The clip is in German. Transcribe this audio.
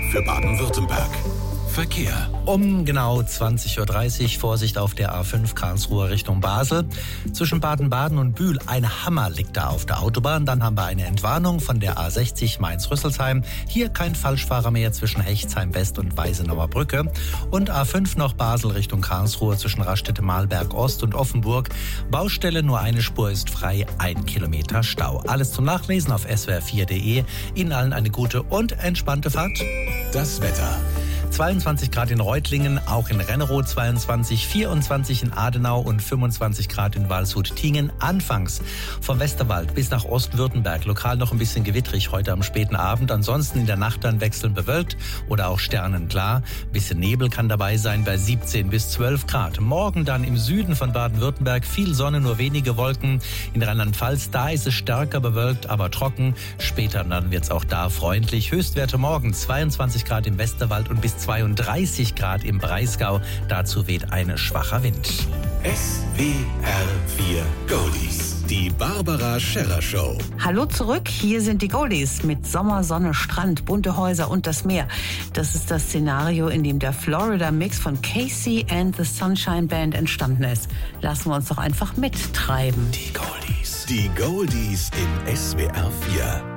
für Baden-Württemberg. Verkehr. Um genau 20.30 Uhr Vorsicht auf der A5 Karlsruhe Richtung Basel. Zwischen Baden-Baden und Bühl ein Hammer liegt da auf der Autobahn. Dann haben wir eine Entwarnung von der A60 Mainz-Rüsselsheim. Hier kein Falschfahrer mehr zwischen Hechtsheim West und Weisenauer Brücke. Und A5 noch Basel Richtung Karlsruhe zwischen Raststätte-Malberg Ost und Offenburg. Baustelle, nur eine Spur ist frei, 1 Kilometer Stau. Alles zum Nachlesen auf swr4.de. Ihnen allen eine gute und entspannte Fahrt. Das Wetter. 22 Grad in Reutlingen, auch in Renneroth 22, 24 in Adenau und 25 Grad in Waldshut-Tiengen. Anfangs vom Westerwald bis nach Ostwürttemberg. Lokal noch ein bisschen gewittrig heute am späten Abend. Ansonsten in der Nacht dann wechselnd bewölkt oder auch sternenklar. Ein bisschen Nebel kann dabei sein bei 17 bis 12 Grad. Morgen dann im Süden von Baden-Württemberg viel Sonne, nur wenige Wolken. In Rheinland-Pfalz, da ist es stärker bewölkt, aber trocken. Später dann wird es auch da freundlich. Höchstwerte morgen 22 Grad im Westerwald und bis 32 Grad im Breisgau. Dazu weht ein schwacher Wind. SWR 4 Goldies. Die Barbara Scherrer Show. Hallo zurück, hier sind die Goldies mit Sommer, Sonne, Strand, bunte Häuser und das Meer. Das ist das Szenario, in dem der Florida-Mix von Casey and the Sunshine Band entstanden ist. Lassen wir uns doch einfach mittreiben. Die Goldies. Die Goldies in SWR 4.